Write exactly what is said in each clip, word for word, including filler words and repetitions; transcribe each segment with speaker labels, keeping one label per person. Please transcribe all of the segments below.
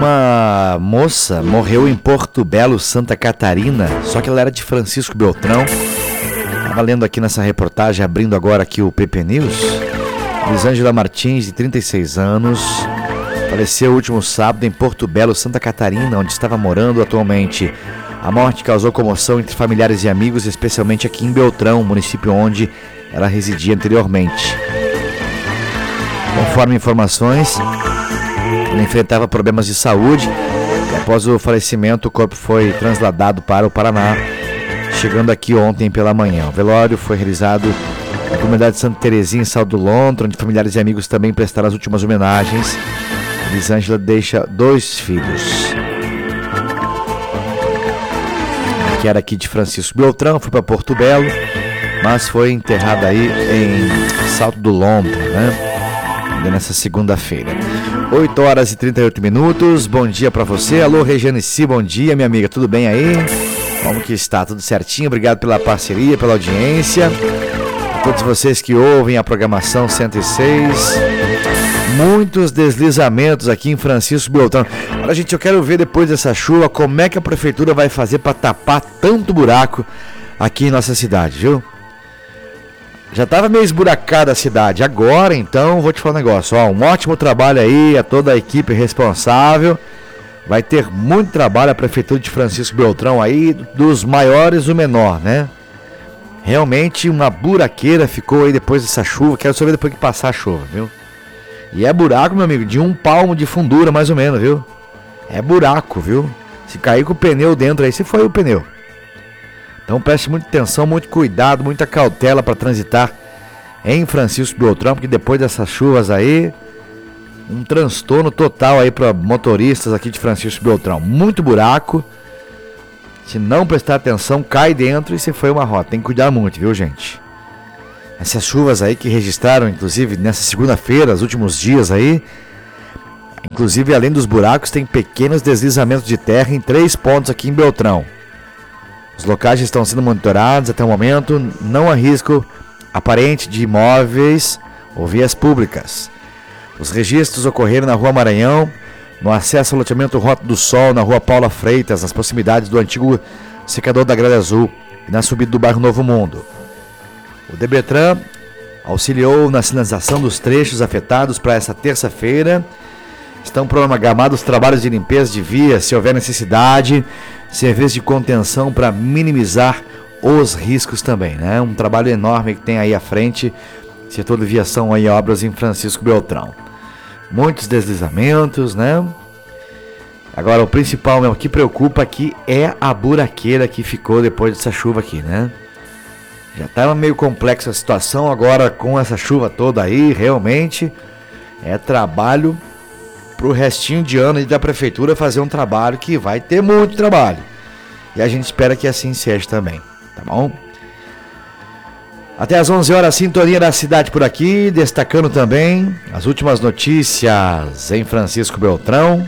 Speaker 1: Uma moça morreu em Porto Belo, Santa Catarina, só que ela era de Francisco Beltrão. Estava lendo aqui nessa reportagem, abrindo agora aqui o P P News. Elisângela Martins, de trinta e seis anos, faleceu o último sábado em Porto Belo, Santa Catarina, onde estava morando atualmente. A morte causou comoção entre familiares e amigos, especialmente aqui em Beltrão, município onde ela residia anteriormente. Conforme informações, ela enfrentava problemas de saúde e após o falecimento o corpo foi trasladado para o Paraná, chegando aqui ontem pela manhã. O velório foi realizado na comunidade de Santa Terezinha, em Sal do Lontra, onde familiares e amigos também prestaram as últimas homenagens. Elisângela deixa dois filhos. Que era aqui de Francisco Beltrão, foi para Porto Belo, mas foi enterrada aí em Salto do Lontra, né? Nessa segunda-feira. oito horas e trinta e oito minutos. Bom dia para você. Alô, Regiane C, bom dia, minha amiga. Tudo bem aí? Como que está? Tudo certinho? Obrigado pela parceria, pela audiência. A todos vocês que ouvem a programação cento e seis. Muitos deslizamentos aqui em Francisco Beltrão. Olha, gente, eu quero ver depois dessa chuva como é que a prefeitura vai fazer para tapar tanto buraco aqui em nossa cidade, viu? Já estava meio esburacada a cidade. Agora, então, vou te falar um negócio. Ó, um ótimo trabalho aí a toda a equipe responsável. Vai ter muito trabalho a prefeitura de Francisco Beltrão aí, dos maiores o menor, né? Realmente uma buraqueira ficou aí depois dessa chuva. Quero só ver depois que passar a chuva, viu? E é buraco, meu amigo, de um palmo de fundura, mais ou menos, viu? É buraco, viu? Se cair com o pneu dentro aí, se foi o pneu. Então preste muita atenção, muito cuidado, muita cautela para transitar em Francisco Beltrão, porque depois dessas chuvas aí, um transtorno total aí para motoristas aqui de Francisco Beltrão. Muito buraco. Se não prestar atenção, cai dentro e se foi uma rota. Tem que cuidar muito, viu, gente? Essas chuvas aí que registraram, inclusive, nessa segunda-feira, os últimos dias aí. Inclusive, além dos buracos, tem pequenos deslizamentos de terra em três pontos aqui em Beltrão. Os locais estão sendo monitorados até o momento. Não há risco aparente de imóveis ou vias públicas. Os registros ocorreram na Rua Maranhão, no acesso ao loteamento Rota do Sol, na Rua Paula Freitas, nas proximidades do antigo secador da Gralha Azul e na subida do bairro Novo Mundo. O Debretran auxiliou na sinalização dos trechos afetados para essa terça-feira. Estão programados trabalhos de limpeza de vias, se houver necessidade, serviço de contenção para minimizar os riscos também, né? Um trabalho enorme que tem aí à frente, setor de viação aí, obras em Francisco Beltrão. Muitos deslizamentos, né? Agora o principal mesmo que preocupa aqui é a buraqueira que ficou depois dessa chuva aqui, né? Já estava meio complexa a situação, agora com essa chuva toda aí, realmente é trabalho pro restinho de ano e da prefeitura fazer um trabalho que vai ter muito trabalho. E a gente espera que assim seja também, tá bom? Até às onze horas, sintonia da cidade por aqui, destacando também as últimas notícias em Francisco Beltrão.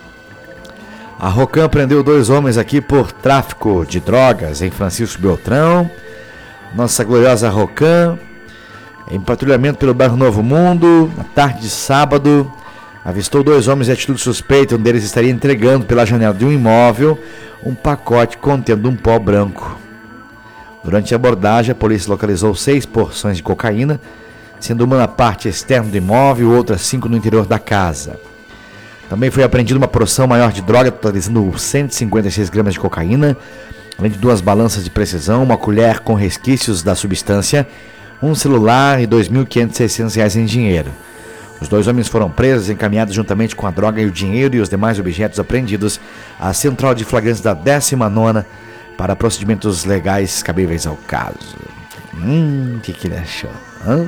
Speaker 1: A Rocan prendeu dois homens aqui por tráfico de drogas em Francisco Beltrão. Nossa gloriosa Rocan, em patrulhamento pelo bairro Novo Mundo, na tarde de sábado, avistou dois homens de atitude suspeita. Um deles estaria entregando pela janela de um imóvel um pacote contendo um pó branco. Durante a abordagem, a polícia localizou seis porções de cocaína, sendo uma na parte externa do imóvel e outras cinco no interior da casa. Também foi apreendida uma porção maior de droga, totalizando cento e cinquenta e seis gramas de cocaína, além de duas balanças de precisão, uma colher com resquícios da substância, um celular e dois mil quinhentos e seiscentos reais em dinheiro. Os dois homens foram presos e encaminhados juntamente com a droga e o dinheiro e os demais objetos apreendidos à central de flagrantes da décima nona para procedimentos legais cabíveis ao caso. Hum, o que que ele achou? Hã?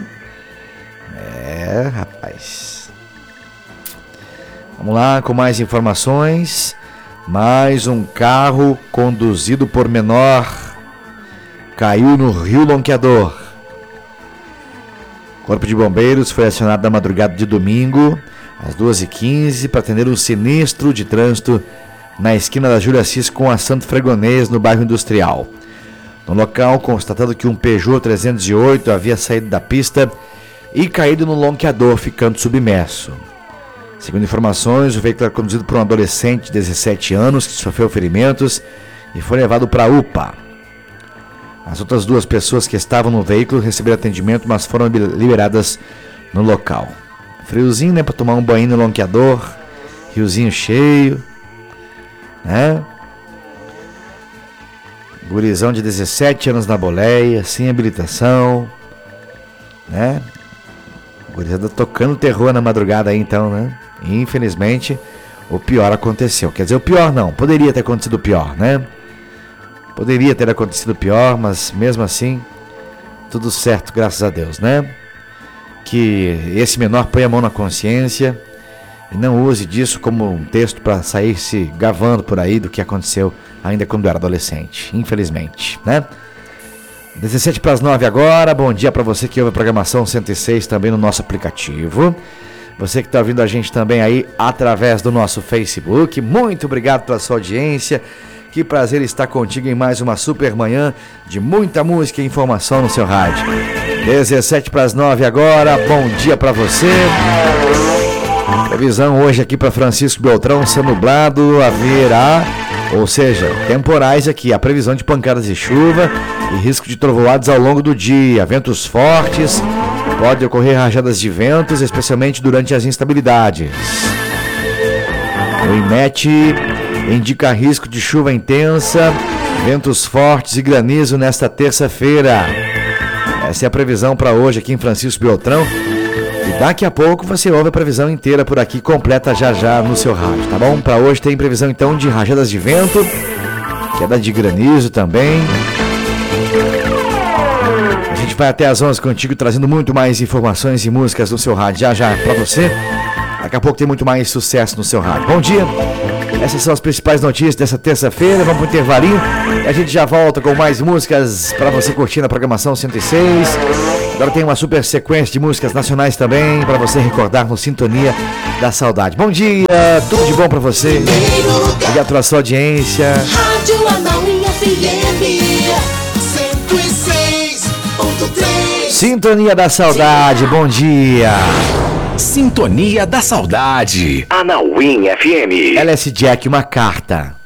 Speaker 1: É, rapaz. Vamos lá com mais informações. Mais um carro conduzido por menor caiu no Rio Lonqueador. O Corpo de Bombeiros foi acionado na madrugada de domingo, às duas e quinze, para atender um sinistro de trânsito na esquina da Júlia Assis com a Santo Fregonês, no bairro Industrial. No local, constatado que um Peugeot trezentos e oito havia saído da pista e caído no lonqueador, ficando submerso. Segundo informações, o veículo era conduzido por um adolescente de dezessete anos que sofreu ferimentos e foi levado para a U P A. As outras duas pessoas que estavam no veículo receberam atendimento, mas foram liberadas no local. Friozinho, né? Para tomar um banho no lonqueador, riozinho cheio, né? Gurizão de dezessete anos na boleia, sem habilitação, né? Gurizada tocando terror na madrugada aí então, né? E, infelizmente, o pior aconteceu. Quer dizer, o pior não, poderia ter acontecido o pior, né? Poderia ter acontecido pior, mas mesmo assim, tudo certo, graças a Deus, né? Que esse menor ponha a mão na consciência e não use disso como um texto para sair se gavando por aí do que aconteceu ainda quando era adolescente, infelizmente, né? dezessete para as nove agora, bom dia para você que ouve a programação cento e seis também no nosso aplicativo. Você que está ouvindo a gente também aí através do nosso Facebook, muito obrigado pela sua audiência. Que prazer estar contigo em mais uma super manhã de muita música e informação no seu rádio. dezessete para as nove agora, bom dia para você. Previsão hoje aqui para Francisco Beltrão, céu nublado, haverá, ou seja, temporais aqui, a previsão de pancadas de chuva e risco de trovoadas ao longo do dia, ventos fortes, pode ocorrer rajadas de ventos, especialmente durante as instabilidades. O IMET indica risco de chuva intensa, ventos fortes e granizo nesta terça-feira. Essa é a previsão para hoje aqui em Francisco Beltrão. E daqui a pouco você ouve a previsão inteira por aqui, completa já já no seu rádio, tá bom? Para hoje tem previsão então de rajadas de vento, queda de granizo também. A gente vai até às onze contigo trazendo muito mais informações e músicas no seu rádio já já para você. Daqui a pouco tem muito mais sucesso no seu rádio. Bom dia! Essas são as principais notícias dessa terça-feira. Vamos pro intervalinho e a gente já volta com mais músicas para você curtir na programação cento e seis. Agora tem uma super sequência de músicas nacionais também para você recordar no Sintonia da Saudade. Bom dia, tudo de bom para você. Obrigado pela sua audiência.
Speaker 2: Rádio Anauim F M cento e seis ponto três.
Speaker 1: Sintonia da Saudade, bom dia.
Speaker 3: Sintonia da Saudade. Anauim F M.
Speaker 1: L S Jack, uma carta.